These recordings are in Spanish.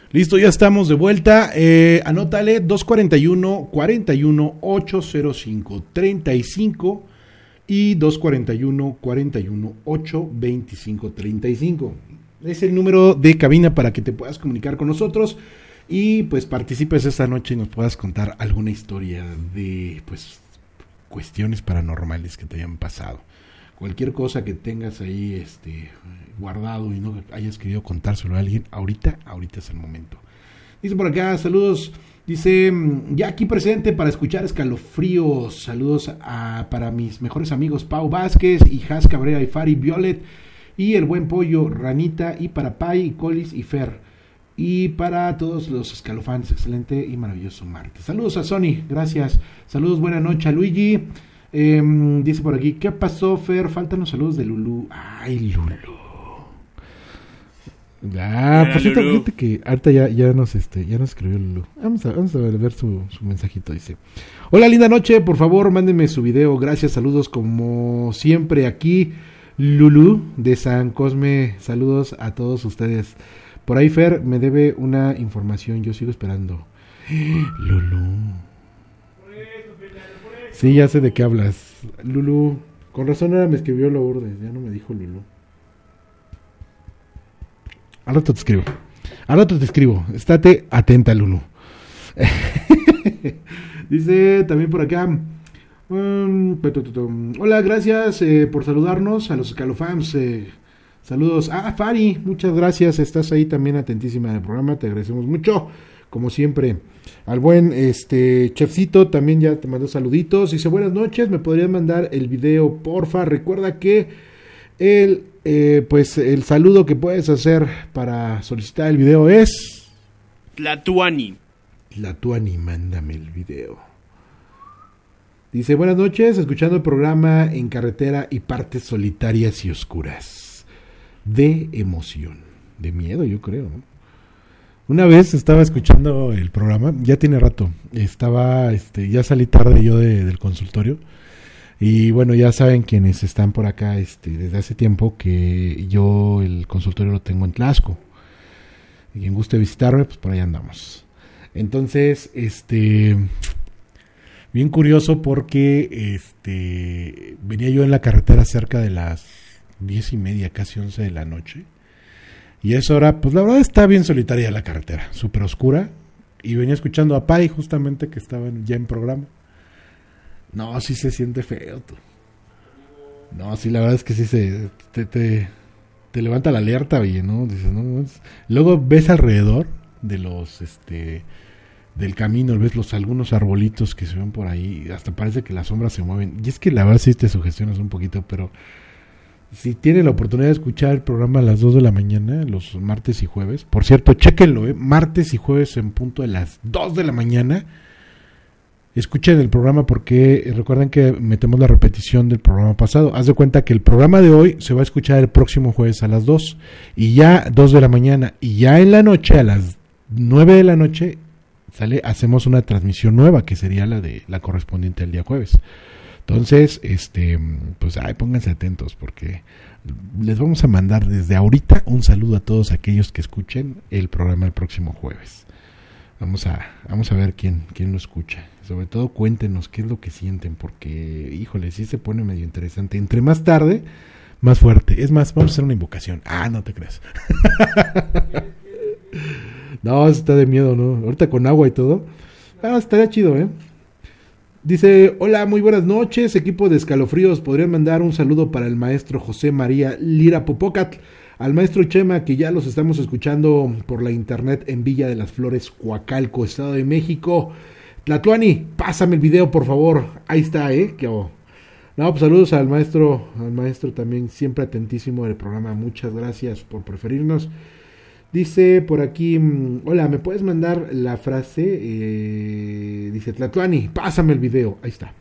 Listo, ya estamos de vuelta. Anótale 241-41-805-35 y 241-41-825-35. Es el número de cabina para que te puedas comunicar con nosotros y pues participes esta noche y nos puedas contar alguna historia de pues cuestiones paranormales que te hayan pasado. Cualquier cosa que tengas ahí guardado y no hayas querido contárselo a alguien, ahorita es el momento. Dice por acá, saludos, dice, ya aquí presente para escuchar Escalofríos, saludos para mis mejores amigos Pau Vázquez, y Jas Cabrera y Fari Violet, y el buen pollo, Ranita, y para Pai, Colis y Fer, y para todos los escalofans, excelente y maravilloso martes. Saludos a Sony, gracias, saludos, buena noche a Luigi. Dice por aquí, ¿qué pasó, Fer? Faltan los saludos de Lulú. Ay, Lulú. Por cierto, fíjate que ahorita ya nos escribió Lulú. Vamos a ver su mensajito. Dice, hola, linda noche, por favor, mándenme su video. Gracias, saludos como siempre aquí. Lulú de San Cosme, saludos a todos ustedes. Por ahí Fer me debe una información, yo sigo esperando. Lulú. Sí, ya sé de qué hablas. Lulú, con razón ahora me escribió Lourdes, ya no me dijo Lulú. Al rato te escribo. Estate atenta, Lulú. Dice también por acá. Hola, gracias por saludarnos a los escalofans. Saludos a Fari, muchas gracias. Estás ahí también atentísima del programa, te agradecemos mucho. Como siempre, al buen Chefcito también ya te mandó saluditos. Dice, buenas noches, me podrías mandar el video, porfa. Recuerda que el saludo que puedes hacer para solicitar el video es Tlatuani, mándame el video. Dice, buenas noches, escuchando el programa en carretera y partes solitarias y oscuras. De emoción, de miedo, yo creo, ¿no? Una vez estaba escuchando el programa, ya tiene rato, ya salí tarde yo del consultorio, y bueno, ya saben quienes están por acá desde hace tiempo que yo el consultorio lo tengo en Tlaxco, y quien guste visitarme, pues por ahí andamos. Entonces, bien curioso porque venía yo en la carretera cerca de las 10:30, casi 11 de la noche. Y a esa hora, pues la verdad está bien solitaria la carretera, súper oscura. Y venía escuchando a Pai, justamente, que estaban ya en programa. No, sí se siente feo, tú. No, sí, la verdad es que sí te levanta la alerta, oye, ¿no? Dices, no. Luego ves alrededor de los, del camino, ves algunos arbolitos que se ven por ahí. Hasta parece que las sombras se mueven. Y es que la verdad sí te sugestionas un poquito, pero si tienen la oportunidad de escuchar el programa a las 2 de la mañana, los martes y jueves, por cierto, chéquenlo, martes y jueves en punto de las 2 de la mañana, escuchen el programa porque recuerden que metemos la repetición del programa pasado. Haz de cuenta que el programa de hoy se va a escuchar el próximo jueves a las 2, y ya 2 de la mañana, y ya en la noche, a las 9 de la noche, hacemos una transmisión nueva, que sería la correspondiente al día jueves. Entonces, pues pónganse atentos porque les vamos a mandar desde ahorita un saludo a todos aquellos que escuchen el programa el próximo jueves. Vamos a ver quién lo escucha. Sobre todo cuéntenos qué es lo que sienten, porque, híjole, sí se pone medio interesante. Entre más tarde, más fuerte. Es más, vamos a hacer una invocación. No te creas. No, está de miedo, ¿no? Ahorita con agua y todo. Estaría chido, ¿eh? Dice, hola, muy buenas noches, equipo de Escalofríos. ¿Podrían mandar un saludo para el maestro José María Lira Popocatl, al maestro Chema, que ya los estamos escuchando por la internet en Villa de las Flores, Coacalco, Estado de México? Tlatuani, pásame el video, por favor. Ahí está, No, pues saludos al maestro también, siempre atentísimo del programa. Muchas gracias por preferirnos. Dice por aquí, hola, ¿me puedes mandar la frase? Dice, Tlatuani, pásame el video. Ahí está.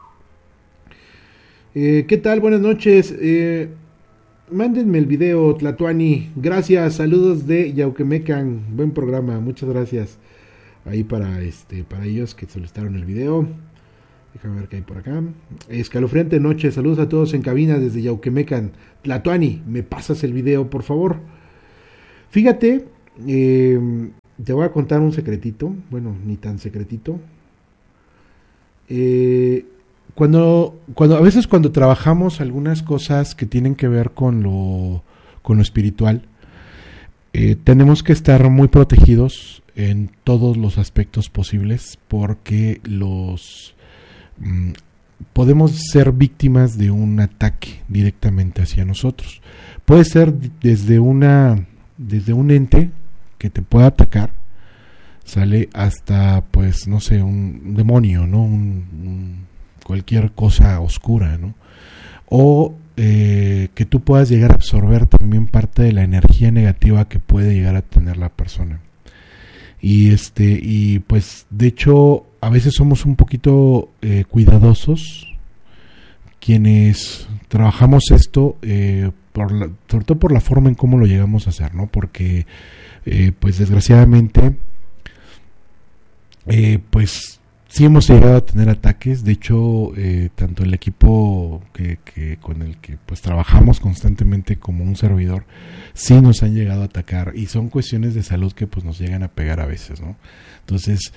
¿Qué tal? Buenas noches. Mándenme el video, Tlatuani. Gracias, saludos de Yauquemecan. Buen programa, muchas gracias. Ahí para ellos que solicitaron el video. Déjame ver qué hay por acá. Escalofriante noche, saludos a todos en cabina desde Yauquemecan. Tlatuani, ¿me pasas el video, por favor? Fíjate, te voy a contar un secretito, bueno, ni tan secretito. Cuando a veces cuando trabajamos algunas cosas que tienen que ver con lo espiritual, tenemos que estar muy protegidos en todos los aspectos posibles, porque podemos ser víctimas de un ataque directamente hacia nosotros. Puede ser desde un ente que te pueda atacar, sale, hasta, pues, no sé, un demonio, ¿no? Cualquier cosa oscura, ¿no? O que tú puedas llegar a absorber también parte de la energía negativa que puede llegar a tener la persona. Y pues, de hecho, a veces somos un poquito cuidadosos quienes trabajamos esto, sobre todo por la forma en cómo lo llegamos a hacer, ¿no? Porque pues desgraciadamente pues sí hemos llegado a tener ataques. De hecho, tanto el equipo que con el que pues trabajamos constantemente como un servidor, sí nos han llegado a atacar, y son cuestiones de salud que pues nos llegan a pegar a veces, ¿no? Entonces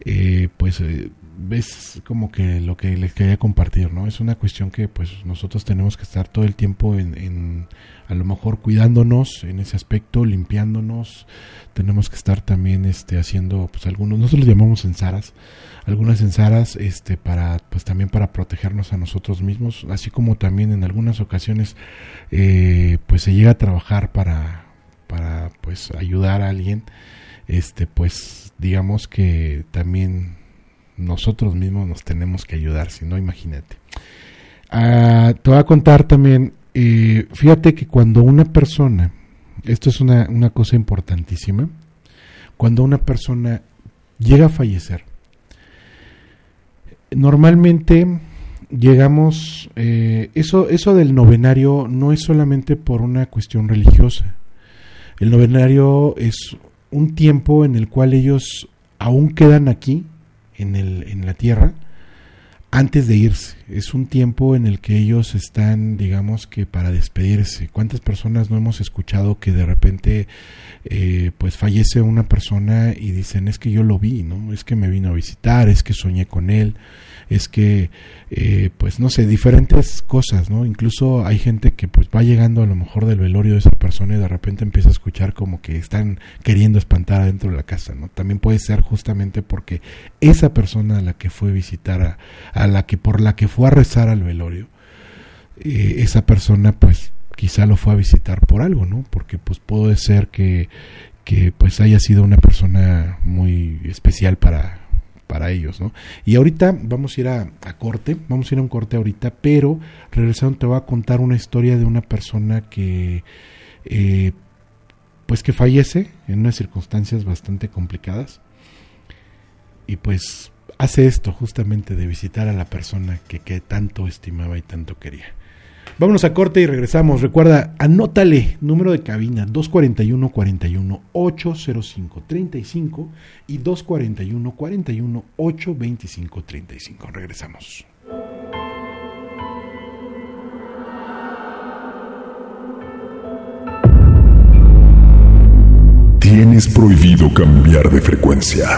ves como que lo que les quería compartir, ¿no? Es una cuestión que pues nosotros tenemos que estar todo el tiempo en a lo mejor cuidándonos en ese aspecto, limpiándonos. Tenemos que estar también haciendo pues nosotros los llamamos algunas enzaras para pues también para protegernos a nosotros mismos, así como también en algunas ocasiones pues se llega a trabajar para pues ayudar a alguien, pues digamos que también nosotros mismos nos tenemos que ayudar, si no, imagínate. Te voy a contar también, fíjate que cuando una persona, esto es una cosa importantísima, cuando una persona llega a fallecer, normalmente llegamos, eso del novenario no es solamente por una cuestión religiosa. El novenario es un tiempo en el cual ellos aún quedan aquí en la tierra antes de irse. Es un tiempo en el que ellos están, digamos que para despedirse. ¿Cuántas personas no hemos escuchado que de repente pues fallece una persona y dicen, es que yo lo vi, ¿no? Es que me vino a visitar, es que soñé con él, es que pues no sé, diferentes cosas, ¿no? Incluso hay gente que pues va llegando a lo mejor del velorio de esa persona y de repente empieza a escuchar como que están queriendo espantar adentro de la casa, ¿no? También puede ser justamente porque esa persona a la que fue a visitar, por la que fue a rezar al velorio, esa persona pues quizá lo fue a visitar por algo, ¿no? Porque pues puede ser que pues haya sido una persona muy especial para ellos, ¿no? Y ahorita vamos a ir a corte, vamos a ir a un corte ahorita, pero regresando te voy a contar una historia de una persona que pues que fallece en unas circunstancias bastante complicadas, y pues hace esto justamente de visitar a la persona que tanto estimaba y tanto quería. Vámonos a corte y regresamos. Recuerda, anótale, número de cabina 241-41-805-35 y 241-41-825-35. Regresamos. Tienes prohibido cambiar de frecuencia.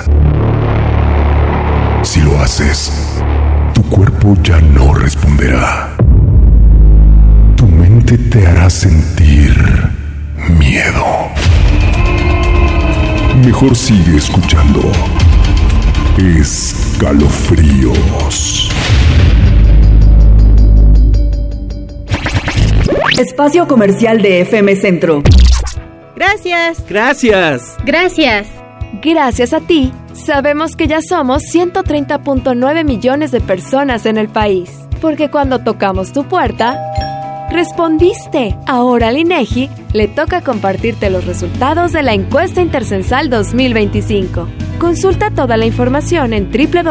Si lo haces, tu cuerpo ya no responderá. Tu mente te hará sentir miedo. Mejor sigue escuchando Escalofríos. Espacio comercial de FM Centro. Gracias. Gracias. Gracias. Gracias a ti, sabemos que ya somos 130.9 millones de personas en el país. Porque cuando tocamos tu puerta, respondiste. Ahora al INEGI le toca compartirte los resultados de la encuesta Intercensal 2025. Consulta toda la información en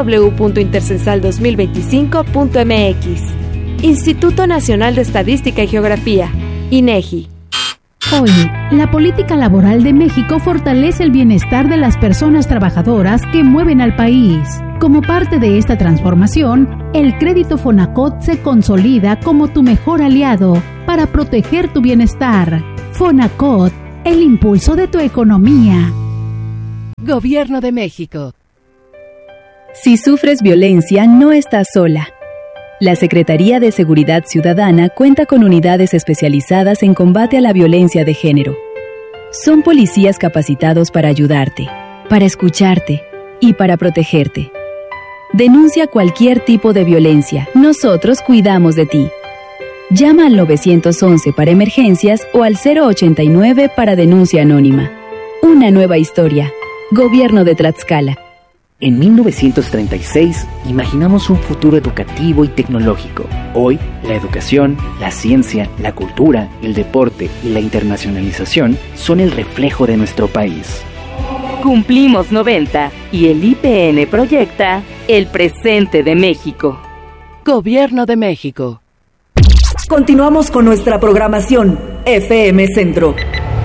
www.intercensal2025.mx. Instituto Nacional de Estadística y Geografía, INEGI. Hoy, la política laboral de México fortalece el bienestar de las personas trabajadoras que mueven al país. Como parte de esta transformación, el crédito Fonacot se consolida como tu mejor aliado para proteger tu bienestar. Fonacot, el impulso de tu economía. Gobierno de México. Si sufres violencia, no estás sola. La Secretaría de Seguridad Ciudadana cuenta con unidades especializadas en combate a la violencia de género. Son policías capacitados para ayudarte, para escucharte y para protegerte. Denuncia cualquier tipo de violencia. Nosotros cuidamos de ti. Llama al 911 para emergencias o al 089 para denuncia anónima. Una nueva historia. Gobierno de Tlaxcala. En 1936 imaginamos un futuro educativo y tecnológico. Hoy, la educación, la ciencia, la cultura, el deporte y la internacionalización son el reflejo de nuestro país. Cumplimos 90 y el IPN proyecta el presente de México. Gobierno de México. Continuamos con nuestra programación FM Centro.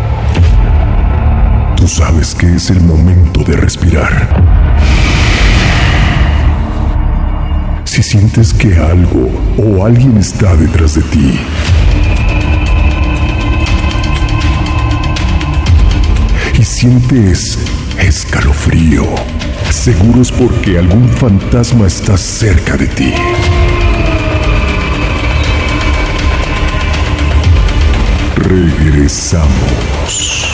Tú sabes que es el momento de respirar. Si sientes que algo o alguien está detrás de ti, y sientes escalofrío, seguro es porque algún fantasma está cerca de ti. Regresamos.